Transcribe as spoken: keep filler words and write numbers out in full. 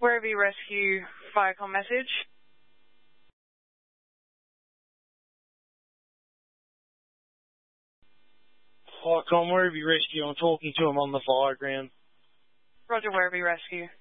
Werribee Rescue, Viacom message. Viacom, Werribee Rescue, I'm talking to him on the fire ground. Roger, Werribee Rescue.